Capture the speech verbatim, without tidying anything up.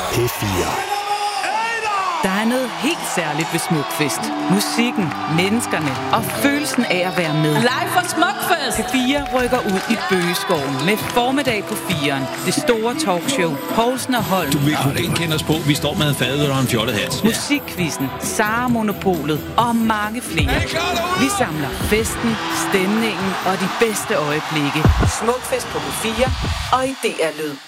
P fire. Der er noget helt særligt ved Smukfest. Musikken, menneskerne og følelsen af at være med. Live fra Smukfest! P fire rykker ud i Bøgeskoven med formiddag på firen. Det store talkshow. Poulsen og Holm. Du vil kunne ikke kende os på. Vi står med en fadøl og en fjollet hat. Musikquizzen, Sara Monopolet og mange flere. Vi samler festen, stemningen og de bedste øjeblikke. Smukfest på P fire og i D R Lyd.